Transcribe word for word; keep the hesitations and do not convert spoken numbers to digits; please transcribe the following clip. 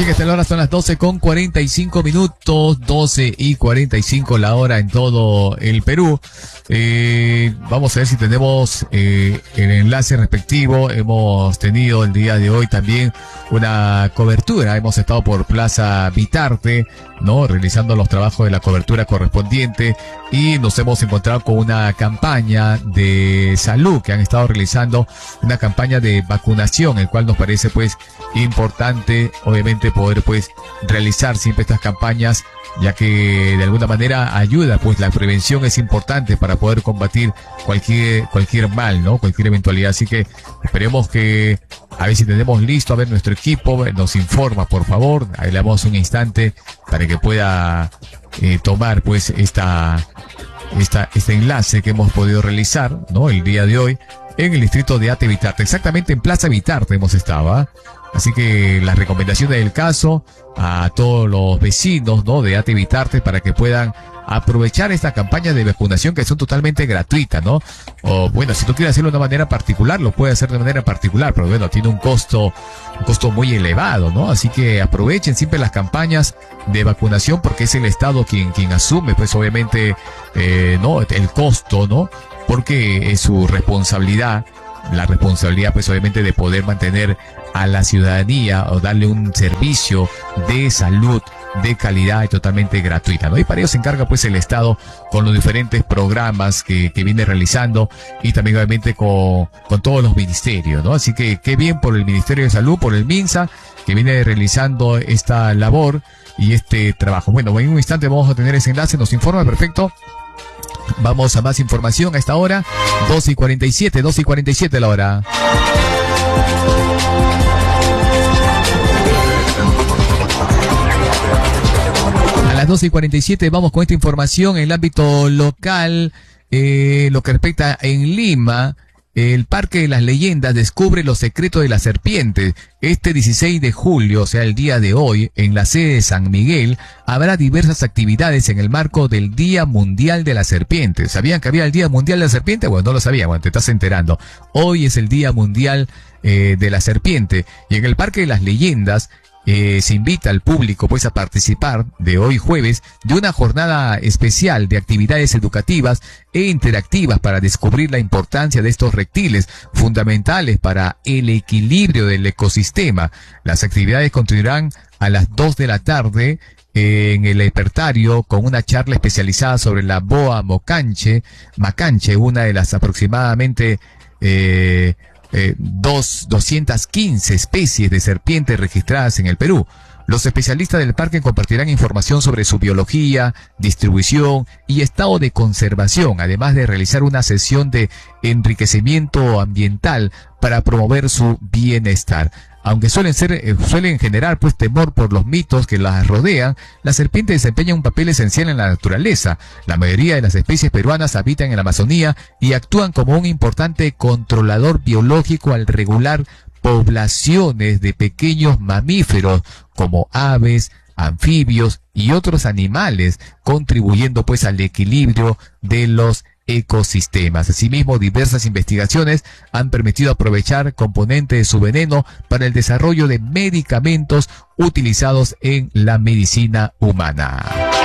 Bien, esta hora son las doce con cuarenta y cinco minutos, doce y cuarenta y cinco la hora en todo el Perú. Eh, vamos a ver si tenemos eh, el enlace respectivo. Hemos tenido el día de hoy también una cobertura. Hemos estado por Plaza Vitarte, ¿no? Realizando los trabajos de la cobertura correspondiente y nos hemos encontrado con una campaña de salud que han estado realizando, una campaña de vacunación, el cual nos parece pues importante, obviamente, poder pues realizar siempre estas campañas, ya que de alguna manera ayuda, pues la prevención es importante para poder combatir cualquier cualquier mal, ¿no? Cualquier eventualidad. Así que esperemos que a ver si tenemos listo, a ver nuestro equipo nos informa, por favor. Ahí le damos un instante para que pueda eh, tomar pues esta esta este enlace que hemos podido realizar, ¿no? El día de hoy en el distrito de Ate Vitarte, exactamente en Plaza Vitarte hemos estado, ¿eh? Así que las recomendaciones del caso a todos los vecinos, ¿no? De Ate Vitarte para que puedan aprovechar esta campaña de vacunación que son totalmente gratuitas, ¿no? O bueno, si tú quieres hacerlo de una manera particular, lo puedes hacer de manera particular, pero bueno, tiene un costo, un costo muy elevado, ¿no? Así que aprovechen siempre las campañas de vacunación porque es el Estado quien, quien asume, pues obviamente, eh, ¿no? El costo, ¿no? Porque es su responsabilidad, la responsabilidad pues obviamente de poder mantener a la ciudadanía o darle un servicio de salud de calidad y totalmente gratuita, ¿no? Y para ello se encarga pues el Estado con los diferentes programas que, que viene realizando y también obviamente con, con todos los ministerios, ¿no? Así que qué bien por el Ministerio de Salud, por el MINSA, que viene realizando esta labor y este trabajo. Bueno, en un instante vamos a tener ese enlace, nos informa, perfecto. Vamos a más información a esta hora, doce y cuarenta y siete, doce y cuarenta y siete la hora. A las doce y cuarenta y siete vamos con esta información en el ámbito local, eh, lo que respecta en Lima. El Parque de las Leyendas descubre los secretos de la serpiente. Este dieciséis de julio, o sea, el día de hoy, en la sede de San Miguel, habrá diversas actividades en el marco del Día Mundial de la Serpiente. ¿Sabían que había el Día Mundial de la Serpiente? Bueno, no lo sabían, bueno, te estás enterando. Hoy es el Día Mundial eh, de la Serpiente. Y en el Parque de las Leyendas, Eh, se invita al público pues a participar de hoy jueves de una jornada especial de actividades educativas e interactivas para descubrir la importancia de estos reptiles fundamentales para el equilibrio del ecosistema. Las actividades continuarán a las dos de la tarde en el Hipertario con una charla especializada sobre la boa mocanche, macanche, una de las aproximadamente eh, Eh, dos, doscientas quince especies de serpientes registradas en el Perú. Los especialistas del parque compartirán información sobre su biología, distribución y estado de conservación, además de realizar una sesión de enriquecimiento ambiental para promover su bienestar. Aunque suelen ser, eh, suelen generar pues temor por los mitos que las rodean, la serpiente desempeña un papel esencial en la naturaleza. La mayoría de las especies peruanas habitan en la Amazonía y actúan como un importante controlador biológico al regular poblaciones de pequeños mamíferos como aves, anfibios y otros animales, contribuyendo pues al equilibrio de los ecosistemas. Asimismo, diversas investigaciones han permitido aprovechar componentes de su veneno para el desarrollo de medicamentos utilizados en la medicina humana.